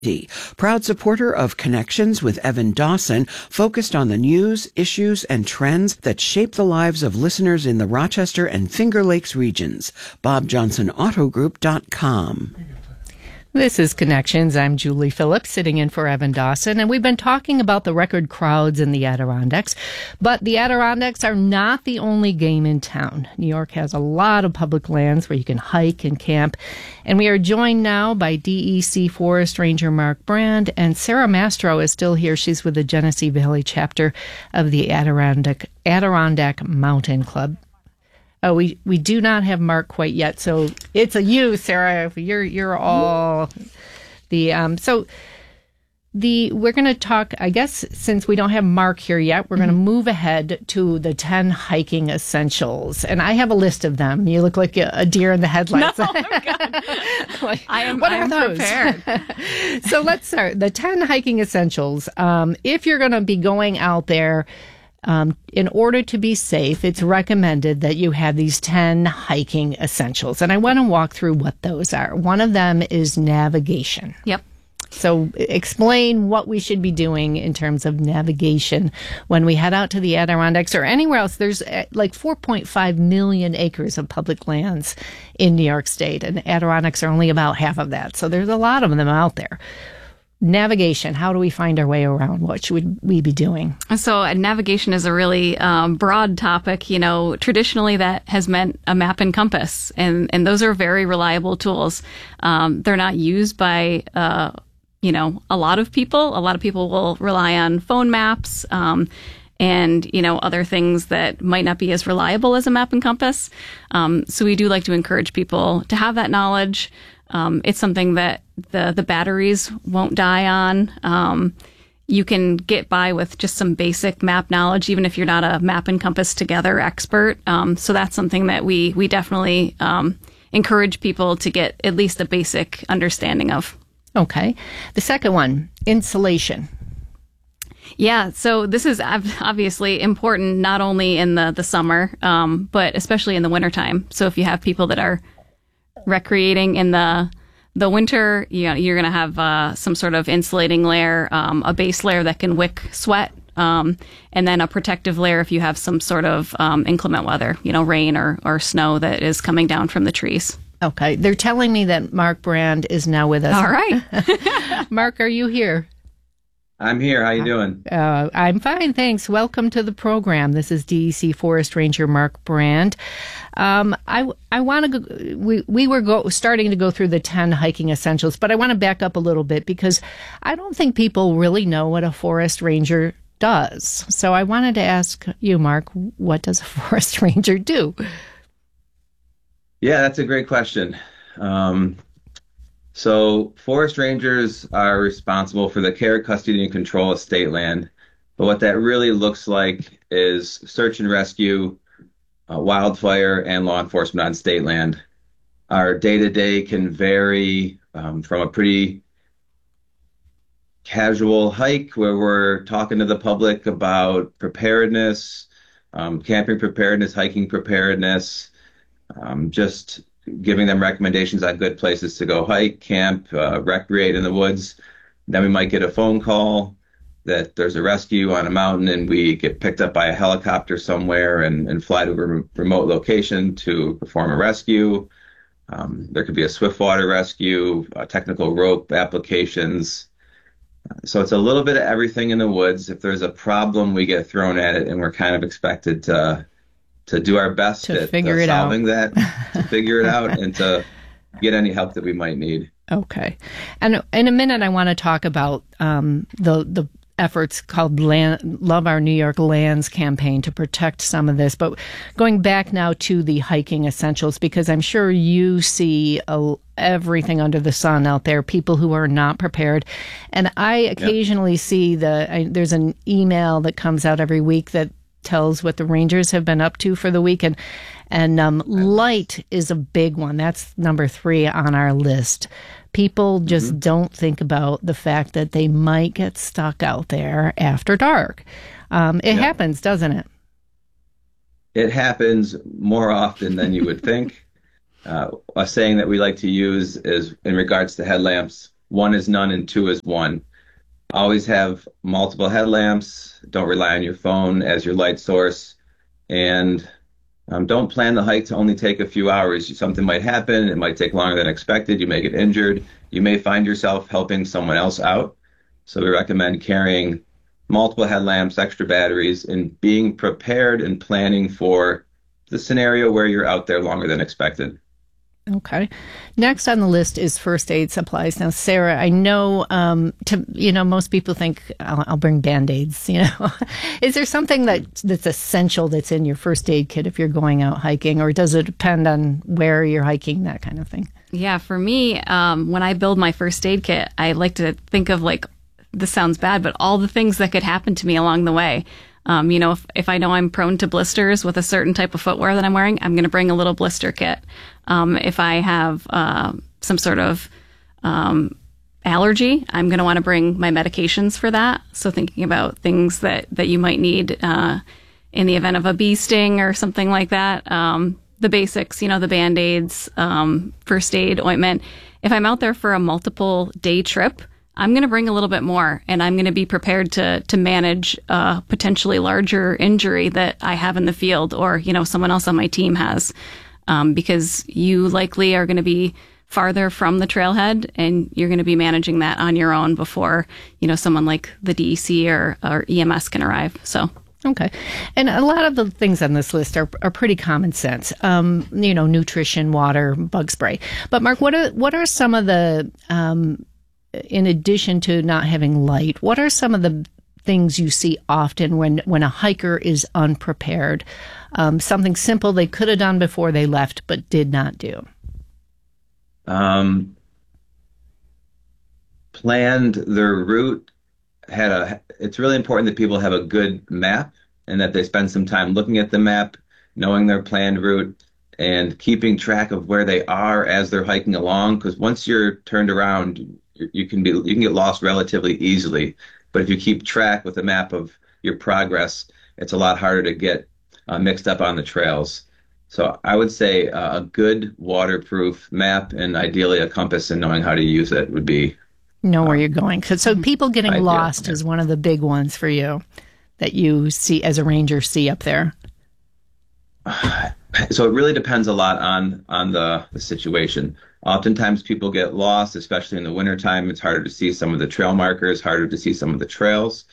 Proud supporter of Connections with Evan Dawson, focused on the news, issues, and trends that shape the lives of listeners in the Rochester and Finger Lakes regions. BobJohnsonAutoGroup.com. This is Connections. I'm Julie Phillips, sitting in for Evan Dawson, and we've been talking about the record crowds in the Adirondacks. But the Adirondacks are not the only game in town. New York has a lot of public lands where you can hike and camp. And we are joined now by DEC Forest Ranger Mark Brand, and Sarah Mastro is still here. She's with the Genesee Valley chapter of the Adirondack Mountain Club. Oh, we do not have Mark quite yet, so it's a you, Sarah. You're all the we're going to talk. I guess since we don't have Mark here yet, we're going to move ahead to the 10 hiking essentials, and I have a list of them. You look like a deer in the headlights. No, oh God. Like, I'm those? prepared. So let's start the 10 hiking essentials. If you're going to be going out there. In order to be safe, it's recommended that you have these 10 hiking essentials. And I want to walk through what those are. One of them is navigation. Yep. So explain what we should be doing in terms of navigation when we head out to the Adirondacks or anywhere else. There's like 4.5 million acres of public lands in New York State, and Adirondacks are only about half of that. So there's a lot of them out there. Navigation, how do we find our way around? What should we be doing? So navigation is a really broad topic. You know, traditionally that has meant a map and compass, and those are very reliable tools. They're not used by, a lot of people. A lot of people will rely on phone maps, and, other things that might not be as reliable as a map and compass. So we do like to encourage people to have that knowledge. It's something that the batteries won't die on. You can get by with just some basic map knowledge, even if you're not a map and compass together expert. So that's something that we definitely encourage people to get at least a basic understanding of. Okay. The second one, insulation. Yeah, so this is obviously important not only in the summer, but especially in the wintertime. So if you have people that are recreating in the winter, you're going to have some sort of insulating layer, a base layer that can wick sweat, and then a protective layer if you have some sort of inclement weather, rain or snow that is coming down from the trees. Okay. They're telling me that Mark Brand is now with us. All right. Mark, are you here? I'm here. How you doing? I'm fine, thanks. Welcome to the program. This is DEC Forest Ranger Mark Brand. I want to go. We were starting to go through the 10 hiking essentials, but I want to back up a little bit because I don't think people really know what a forest ranger does. So I wanted to ask you, Mark, what does a forest ranger do? Yeah, that's a great question. So forest rangers are responsible for the care, custody, and control of state land. But what that really looks like is search and rescue, wildfire, and law enforcement on state land. Our day-to-day can vary from a pretty casual hike where we're talking to the public about preparedness, camping preparedness, hiking preparedness, just giving them recommendations on good places to go hike, camp, recreate in the woods. Then we might get a phone call that there's a rescue on a mountain and we get picked up by a helicopter somewhere and fly to a remote location to perform a rescue. There could be a swiftwater rescue, technical rope applications. So it's a little bit of everything in the woods. If there's a problem, we get thrown at it and we're kind of expected to do our best to at figure it solving out. to figure it out and to get any help that we might need. Okay. And in a minute, I want to talk about the efforts called Love Our New York Lands campaign to protect some of this. But going back now to the hiking essentials, because I'm sure you see everything under the sun out there, people who are not prepared. And I occasionally see there's an email that comes out every week that tells what the Rangers have been up to for the week. And light is a big one. That's number 3 on our list. People just don't think about the fact that they might get stuck out there after dark. It happens, doesn't it? It happens more often than you would think. A saying that we like to use is in regards to headlamps. one is none and two is one. Always have multiple headlamps. Don't rely on your phone as your light source. And don't plan the hike to only take a few hours. Something might happen. It might take longer than expected. You may get injured. You may find yourself helping someone else out. So we recommend carrying multiple headlamps, extra batteries, and being prepared and planning for the scenario where you're out there longer than expected. Okay. Next on the list is first aid supplies. Now, Sarah, I know, most people think I'll bring Band-Aids, Is there something that's essential that's in your first aid kit if you're going out hiking, or does it depend on where you're hiking, that kind of thing? Yeah, for me, when I build my first aid kit, I like to think of this sounds bad, but all the things that could happen to me along the way. If I know I'm prone to blisters with a certain type of footwear that I'm wearing, I'm going to bring a little blister kit. If I have some sort of allergy, I'm going to want to bring my medications for that. So thinking about things that you might need in the event of a bee sting or something like that. The basics, the Band-Aids, first aid, ointment. If I'm out there for a multiple day trip, I'm going to bring a little bit more, and I'm going to be prepared to manage a potentially larger injury that I have in the field, or, someone else on my team has, because you likely are going to be farther from the trailhead, and you're going to be managing that on your own before, someone like the DEC or EMS can arrive. So. Okay. And a lot of the things on this list are pretty common sense. Nutrition, water, bug spray. But Mark, what are some of the, in addition to not having light, what are some of the things you see often when a hiker is unprepared? Something simple they could have done before they left but did not do. Planned their route. It's really important that people have a good map and that they spend some time looking at the map, knowing their planned route, and keeping track of where they are as they're hiking along. Because once you're turned around, you can get lost relatively easily. But if you keep track with a map of your progress, it's a lot harder to get mixed up on the trails. So I would say a good waterproof map, and ideally a compass, and knowing how to use it would be. Know where you're going. So people getting lost is one of the big ones for you that you see as a ranger see up there. So it really depends a lot on the situation. Oftentimes people get lost, especially in the wintertime. It's harder to see some of the trail markers, harder to see some of the trails.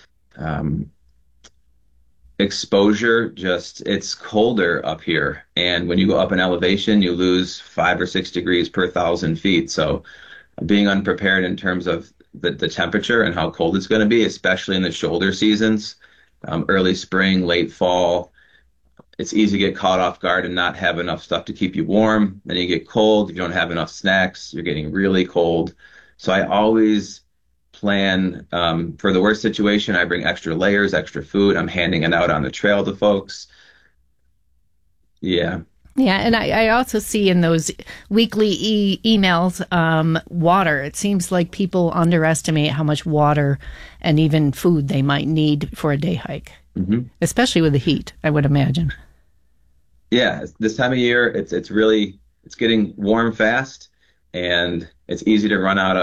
Exposure, it's colder up here. And when you go up in elevation, you lose 5 or 6 degrees per 1,000 feet. So being unprepared in terms of the temperature and how cold it's going to be, especially in the shoulder seasons, early spring, late fall, it's easy to get caught off guard and not have enough stuff to keep you warm. Then you get cold. If you don't have enough snacks, you're getting really cold. So I always plan for the worst situation. I bring extra layers, extra food. I'm handing it out on the trail to folks. Yeah. Yeah, and I also see in those weekly emails, water. It seems like people underestimate how much water and even food they might need for a day hike, especially with the heat, I would imagine. Yeah, this time of year, it's getting warm fast, and it's easy to run out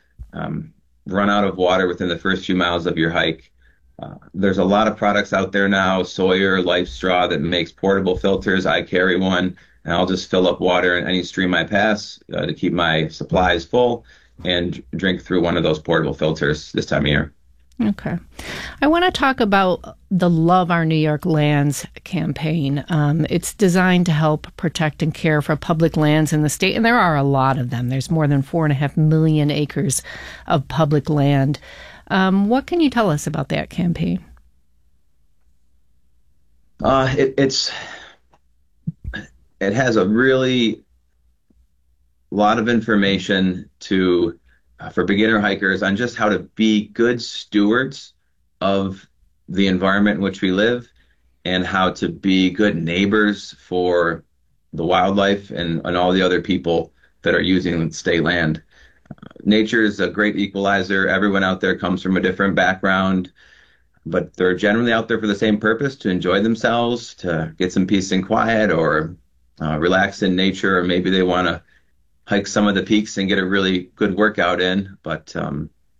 of water within the first few miles of your hike. There's a lot of products out there now, Sawyer, Life Straw, that makes portable filters. I carry one, and I'll just fill up water in any stream I pass to keep my supplies full and drink through one of those portable filters this time of year. Okay. I want to talk about the Love Our New York Lands campaign. It's designed to help protect and care for public lands in the state, and there are a lot of them. There's more than 4.5 million acres of public land. What can you tell us about that campaign? It has a really lot of information for beginner hikers on just how to be good stewards of the environment in which we live, and how to be good neighbors for the wildlife and all the other people that are using state land. Nature is a great equalizer. Everyone out there comes from a different background, but they're generally out there for the same purpose, to enjoy themselves, to get some peace and quiet, or relax in nature, or maybe they want to hike some of the peaks and get a really good workout in. But